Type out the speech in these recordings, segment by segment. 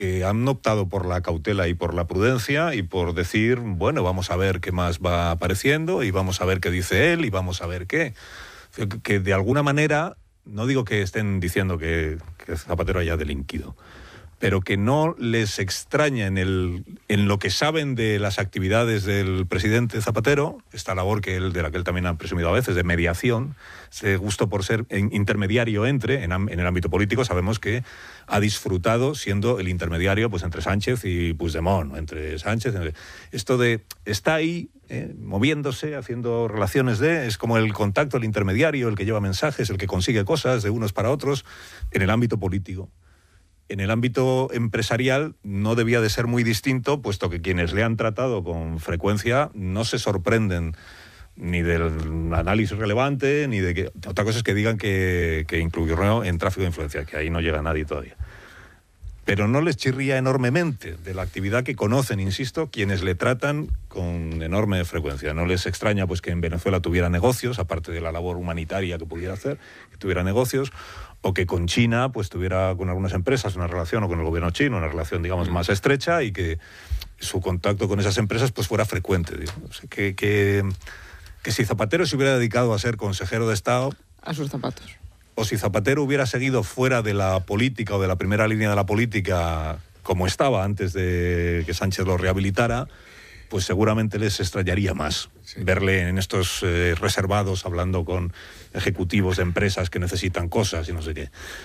que han optado por la cautela y por la prudencia y por decir, bueno, vamos a ver qué más va apareciendo y vamos a ver qué dice él y vamos a ver qué. Que de alguna manera, no digo que estén diciendo que Zapatero haya delinquido, pero que no les extraña en lo que saben de las actividades del presidente Zapatero, esta labor de la que él también ha presumido a veces, de mediación, ese gusto por ser intermediario en el ámbito político. Sabemos que ha disfrutado siendo el intermediario pues entre Sánchez y Puigdemont, entre Sánchez... Esto de... está ahí moviéndose, haciendo relaciones es como el contacto, el intermediario, el que lleva mensajes, el que consigue cosas de unos para otros en el ámbito político. En el ámbito empresarial no debía de ser muy distinto, puesto que quienes le han tratado con frecuencia no se sorprenden ni del análisis relevante, ni de que... Otra cosa es que digan que incluyó en tráfico de influencia, que ahí no llega nadie todavía. Pero no les chirría enormemente de la actividad que conocen, insisto, quienes le tratan con enorme frecuencia. No les extraña pues que en Venezuela tuviera negocios, aparte de la labor humanitaria que pudiera hacer, que tuviera negocios, o que con China pues tuviera con algunas empresas una relación, o con el gobierno chino una relación, digamos, más estrecha, y que su contacto con esas empresas pues fuera frecuente. O sea, que si Zapatero se hubiera dedicado a ser consejero de Estado... A sus zapatos. O si Zapatero hubiera seguido fuera de la política o de la primera línea de la política como estaba antes de que Sánchez lo rehabilitara, pues seguramente les extrañaría más verle en estos reservados hablando con ejecutivos de empresas que necesitan cosas y no sé qué.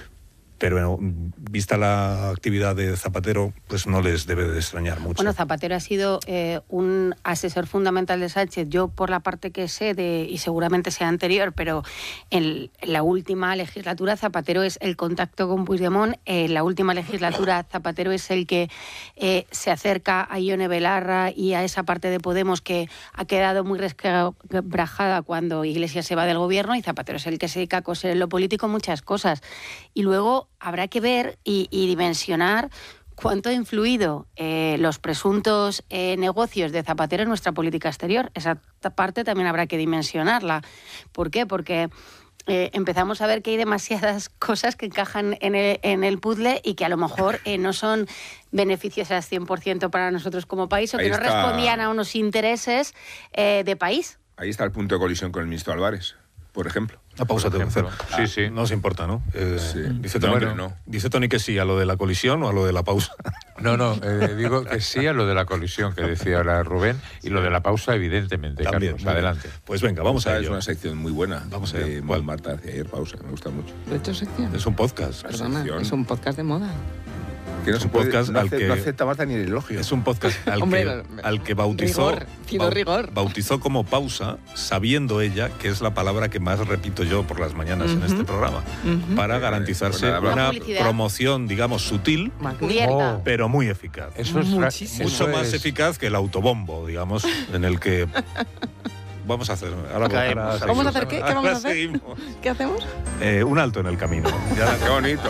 Pero vista la actividad de Zapatero, pues no les debe de extrañar mucho. Bueno, Zapatero ha sido un asesor fundamental de Sánchez. Yo, por la parte que sé, y seguramente sea anterior, pero en la última legislatura Zapatero es el contacto con Puigdemont. En la última legislatura Zapatero es el que se acerca a Ione Belarra y a esa parte de Podemos que ha quedado muy resquebrajada cuando Iglesias se va del gobierno, y Zapatero es el que se dedica a coser en lo político muchas cosas. Y luego habrá que ver y dimensionar cuánto ha influido los presuntos negocios de Zapatero en nuestra política exterior. Esa parte también habrá que dimensionarla. ¿Por qué? Porque empezamos a ver que hay demasiadas cosas que encajan en el puzzle y que a lo mejor no son beneficiosas 100% para nosotros como país, o que no respondían a unos intereses de país. Ahí está el punto de colisión con el ministro Álvarez, por ejemplo. La pausa tengo que hacer. Sí, sí. No os importa, ¿no? Sí. Dice Tony, dice Tony que sí a lo de la colisión o a lo de la pausa. No, digo que sí a lo de la colisión que decía ahora Rubén, y lo de la pausa, evidentemente. También, Carlos, adelante. Pues venga, vamos a ello. Es una sección muy buena. Vamos a de Marta hacia ayer, pausa. Me gusta mucho. ¿De hecho sección? Es un podcast. Perdona, es un podcast de moda. Que no es un podcast no acepta Marta ni el elogio. Es un podcast al que bautizó, rigor. bautizó como pausa, sabiendo ella que es la palabra que más repito yo por las mañanas en este programa, para garantizarse una promoción, digamos, sutil, pero muy eficaz. Eso es mucho más eficaz que el autobombo, digamos, en el que... Vamos a hacer... ¿Vamos a hacer qué? ¿Qué vamos a hacer? ¿Qué hacemos? Un alto en el camino. Qué bonito,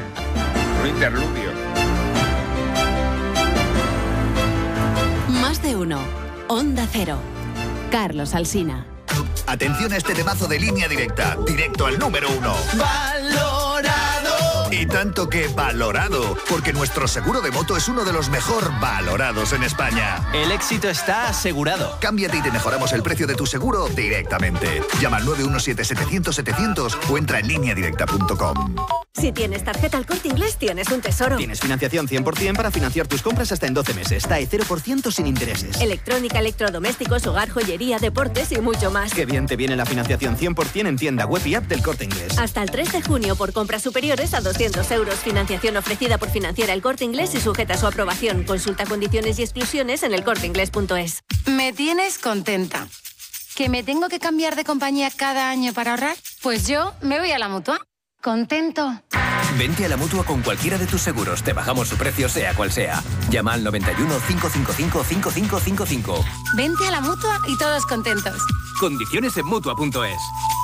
un interludio. Más de uno. Onda Cero. Carlos Alsina. Atención a este temazo de Línea Directa. Directo al número 1. ¡Valorado! Y tanto que valorado, porque nuestro seguro de moto es uno de los mejor valorados en España. El éxito está asegurado. Cámbiate y te mejoramos el precio de tu seguro directamente. Llama al 917-700-700 o entra en lineadirecta.com. Si tienes tarjeta El Corte Inglés, tienes un tesoro. Tienes financiación 100% para financiar tus compras hasta en 12 meses. TAE 0% sin intereses. Electrónica, electrodomésticos, hogar, joyería, deportes y mucho más. Qué bien te viene la financiación 100% en tienda web y app del Corte Inglés. Hasta el 3 de junio por compras superiores a 200 euros. Financiación ofrecida por Financiera El Corte Inglés y sujeta a su aprobación. Consulta condiciones y exclusiones en elcorteinglés.es. Me tienes contenta. ¿Que me tengo que cambiar de compañía cada año para ahorrar? Pues yo me voy a la Mutua. Contento. Vente a la Mutua con cualquiera de tus seguros. Te bajamos su precio, sea cual sea. Llama al 91 555 5555. Vente a la Mutua y todos contentos. Condiciones en Mutua.es.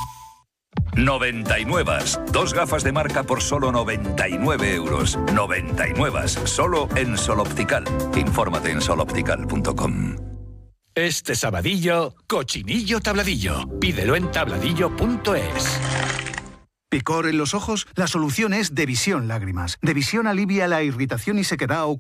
99. 2 gafas de marca por solo 99 euros. 99. Solo en Sol Optical. Infórmate en soloptical.com. Este sabadillo, cochinillo tabladillo. Pídelo en tabladillo.es. ¿Picor en los ojos? La solución es Devisión Lágrimas. Devisión alivia la irritación y sequedad ocular